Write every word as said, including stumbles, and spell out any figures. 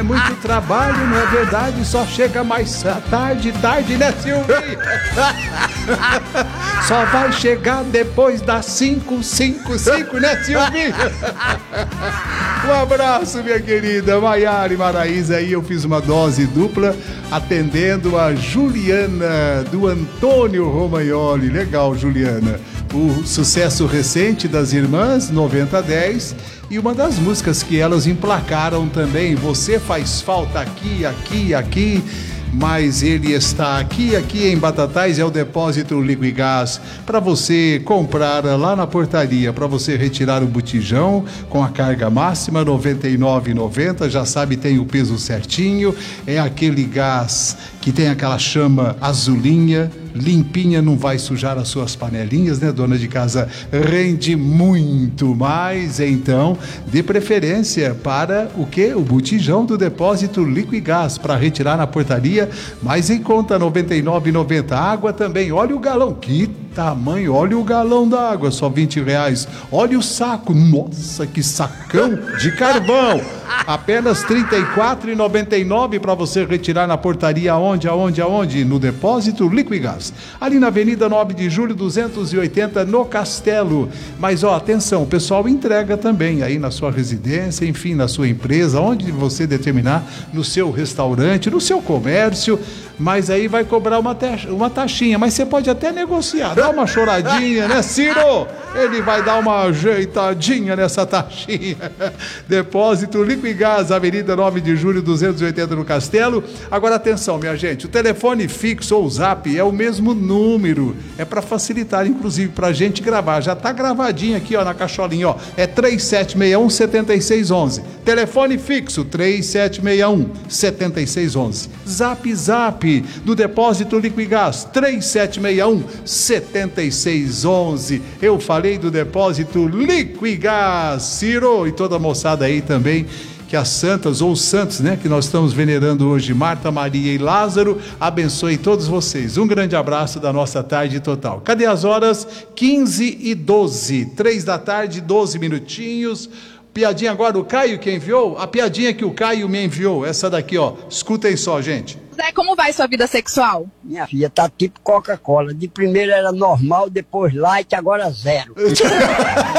muito trabalho, não é verdade? Só chega mais tarde, tarde, né, Silvinho? Só vai chegar depois das cinco, cinco, cinco, né, Silvinho? Um abraço, minha querida Maiara e Maraísa. Aí eu fiz uma dose dupla atendendo a Juliana do Antônio Romagnoli. Legal, Juliana. O sucesso recente das irmãs, noventa dez, e uma das músicas que elas emplacaram também, Você Faz Falta Aqui, Aqui, Aqui, mas ele está aqui, aqui em Batatais, é o depósito Liquigás, para você comprar lá na portaria, para você retirar o botijão com a carga máxima, noventa e nove reais e noventa centavos, já sabe, tem o peso certinho, é aquele gás que tem aquela chama azulinha, limpinha, não vai sujar as suas panelinhas, né, dona de casa? Rende muito mais, então, de preferência para o quê? O botijão do depósito Liquigás, para retirar na portaria, mas em conta, noventa e nove reais e noventa centavos. Água também, olha o galão, que tamanho, olha o galão da água, só vinte reais. Olha o saco, nossa, que sacão de carvão, apenas trinta e quatro reais e noventa e nove centavos para você retirar na portaria. Aonde, aonde, aonde? No depósito Liquigás, ali na Avenida nove de Julho, duzentos e oitenta, no Castelo. Mas, ó, atenção, o pessoal entrega também aí na sua residência, enfim, na sua empresa, onde você determinar, no seu restaurante, no seu comércio, mas aí vai cobrar uma, taxa, uma taxinha, mas você pode até negociar, dá uma choradinha, né, Ciro? Ele vai dar uma ajeitadinha nessa taxinha. Depósito Liquigás, Avenida nove de Julho, duzentos e oitenta, no Castelo. Agora, atenção, minha gente, o telefone fixo ou zap é o mesmo número, é para facilitar, inclusive, para a gente gravar, já tá gravadinho aqui, ó, na caixolinha, ó, é três sete seis um, sete seis um um, telefone fixo, três sete seis um, sete seis um um, zap zap do depósito Liquigás, três sete seis um, sete seis um um. Eu falei do depósito Liquigás, Ciro, e toda a moçada aí também, que as santas, ou os santos, né, que nós estamos venerando hoje, Marta, Maria e Lázaro, abençoe todos vocês. Um grande abraço da nossa tarde total. Cadê as horas? quinze e doze, três da tarde, doze minutinhos. Piadinha agora, o Caio que enviou, a piadinha que o Caio me enviou, essa daqui, ó, escutem só, gente. Zé, como vai sua vida sexual? Minha filha tá tipo Coca-Cola, de primeiro era normal, depois light, agora zero.